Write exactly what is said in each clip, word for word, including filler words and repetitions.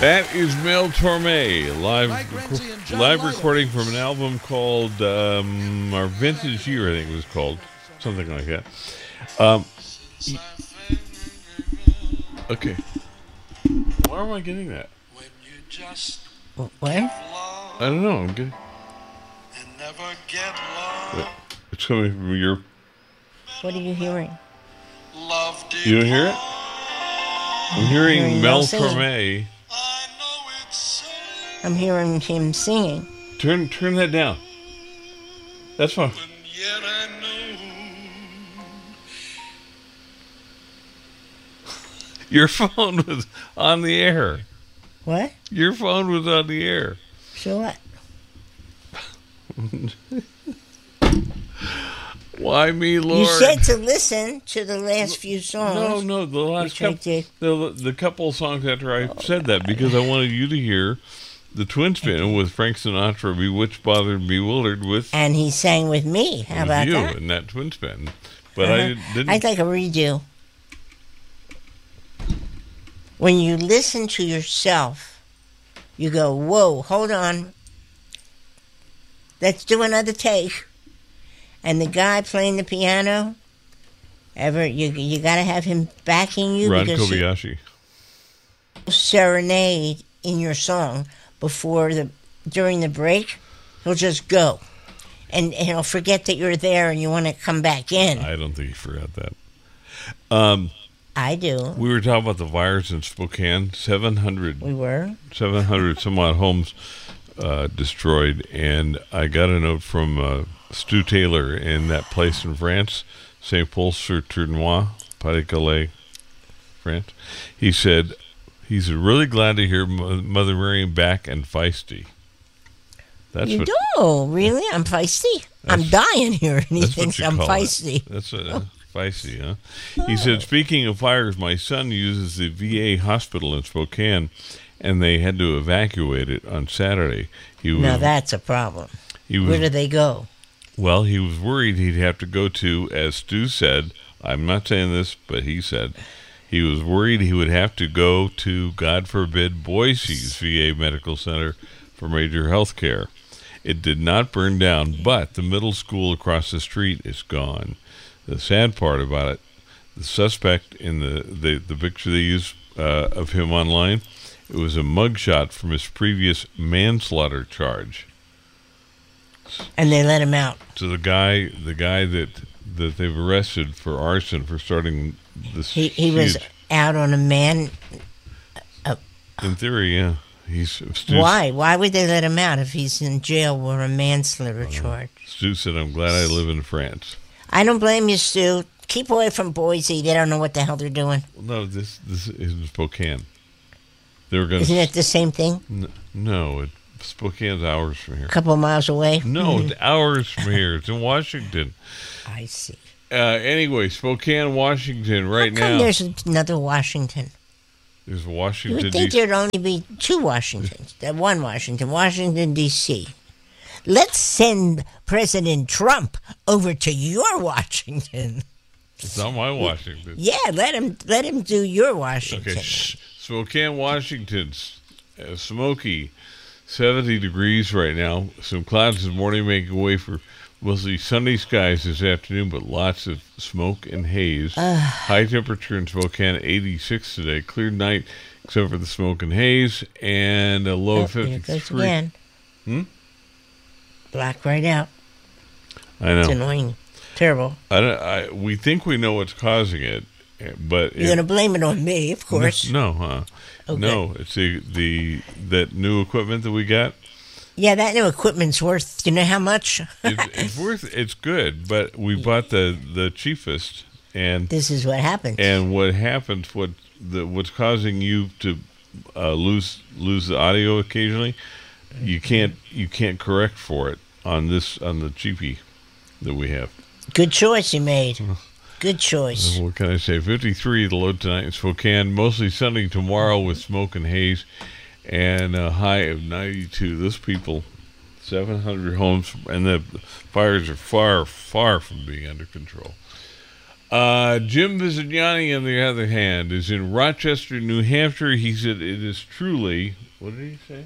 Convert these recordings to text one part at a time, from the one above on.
That is Mel Torme, live rec- live recording from an album called um, Our Vintage Year, I think it was called. Something like that. Um, okay. Why am I getting that? What? I don't know. I'm good. It's coming from your... What are you hearing? You don't hear it? I'm hearing, I'm hearing Mel Mel singing. Torme. I'm hearing him singing. Turn turn that down. That's fine. Your phone was on the air. What? Your phone was on the air. So what? Why me, Lord? You said to listen to the last few songs. No, no, the last which I couple, did. the, the couple songs after I Oh, said that, because I wanted you to hear the Twin Spin with Frank Sinatra, Bewitched, Bothered, Bewildered with, And he sang with me. How with about you that? in that Twin Spin. But Uh-huh. I didn't. I'd like a redo. When you listen to yourself, you go, whoa, hold on. Let's do another take. And the guy playing the piano, ever you you got to have him backing you Ron because Kobayashi. he'll serenade in your song before the during the break. He'll just go, and, and he'll forget that you're there and you want to come back in. I don't think he forgot that. Um, I do. we were talking about the fires in Spokane. seven hundred, We were. seven hundred some odd homes uh, destroyed, and I got a note from uh, Stu Taylor in that place in France, Saint Paul sur Tournois, Pas-de-Calais, France. He said he's really glad to hear Mo- Mother Marion back and feisty. That's You what, do? Really? I'm feisty? I'm dying here, and he that's thinks what you I'm call feisty. It. That's uh, feisty, huh? He said, speaking of fires, my son uses the V A hospital in Spokane, and they had to evacuate it on Saturday. He was, Now that's a problem. he was Where do they go? Well, he was worried he'd have to go to, as Stu said, I'm not saying this, but he said, he was worried he would have to go to, God forbid, Boise's V A Medical Center for major health care. It did not burn down, but the middle school across the street is gone. The sad part about it, the suspect in the, the, the picture they used uh, of him online, it was a mugshot from his previous manslaughter charge. And they let him out. So the guy, the guy that that they've arrested for arson for starting this, He he was huge- out on a man. in theory, yeah, he's Stu, Why? Why would they let him out if he's in jail for a manslaughter charge? Stu said, "I'm glad I live in France." I don't blame you, Stu. Keep away from Boise. They don't know what the hell they're doing. Well, no, this this is in Spokane. They were going. Isn't it the same thing? N- no, it, Spokane's hours from here. A couple of miles away? No, it's hours from here. It's in Washington. I see. Uh, anyway, Spokane, Washington, right How come now. there's another Washington? There's You Washington, would think D C. there'd only be two Washingtons. That one Washington, Washington, D C Let's send President Trump over to your Washington. It's not my Washington. Yeah, let him let him do your Washington. Okay, shh. Spokane, Washington, uh, smoky, seventy degrees right now. Some clouds this morning making way for mostly sunny skies this afternoon, but lots of smoke and haze. High temperature in Spokane, eighty-six today. Clear night, except for the smoke and haze, and a low Oh, of there it goes fifty-three. again. Hmm? Black right out. I It's know. annoying. Terrible. I, don't- I, we think we know what's causing it, but You're it- going to blame it on me, of course. No, huh? Oh, no, it's the the that new equipment that we got. Yeah, that new equipment's worth, you know how much? It, it's worth. It's good, but we bought the the cheapest, and This is what happens. and what happens? What the what's causing you to uh, lose lose the audio occasionally? You can't you can't correct for it on this on the cheapie that we have. Good choice you made. Good choice. What can I say? fifty-three the low tonight in Spokane. Mostly sunny tomorrow with smoke and haze, and a high of ninety-two. Those people, seven hundred homes, and the fires are far, far from being under control. Uh, Jim Visignani, on the other hand, is in Rochester, New Hampshire. He said it is truly, what did he say?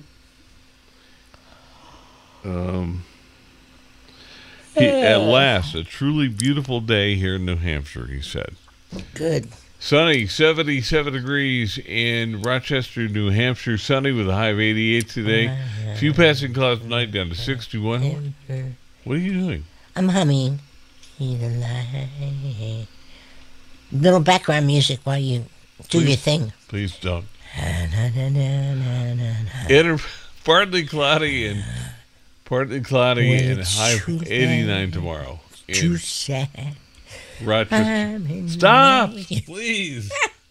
Um, he, at last, a truly beautiful day here in New Hampshire, he said. Good. Sunny, seventy-seven degrees in Rochester, New Hampshire. Sunny with a high of eighty-eight today. Few passing clouds tonight, down to sixty-one. What are you doing? I'm humming. See the light. Little background music while you do Please. your thing. Please don't. Na, na, na, na, na, na. Inter- partly cloudy and partly cloudy Well, and it's high of true eighty-nine that tomorrow Too in sad. Rochester. I'm in Stop, love. please.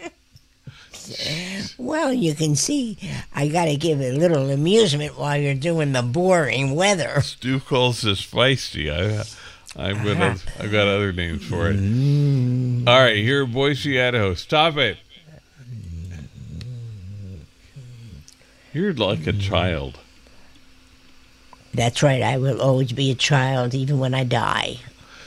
Well, you can see I got to give it a little amusement while you're doing the boring weather. Stu calls this feisty. I, I've got, Uh-huh. oth- I've got other names for it. Mm. All right, here in Boise, Idaho. Stop it. You're like a child. That's right. I will always be a child, even when I die.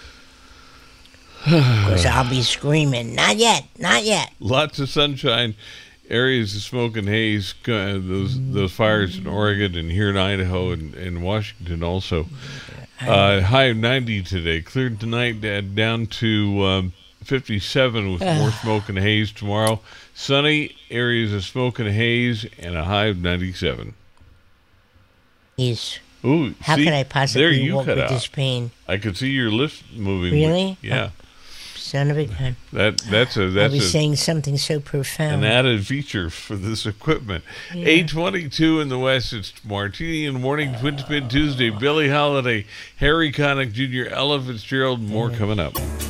Because I'll be screaming, not yet, not yet. Lots of sunshine. Areas of smoke and haze. Uh, those those fires in Oregon and here in Idaho and, and Washington also. Uh, high of ninety today. Cleared tonight, uh, down to um, fifty-seven with more smoke and haze tomorrow. Sunny areas of smoke and haze and a high of ninety-seven. Jeez. Ooh, How see, could I there possibly you walk cut with out. this pain? I could see your lips moving. Really? Yeah. Son of a gun. That that's a I that's was a, saying something so profound. an added feature for this equipment. eight twenty-two in the West. It's Martini in the Morning, Twin Spin Tuesday. Billie Holiday, Harry Connick Junior, Ella Fitzgerald, more coming up.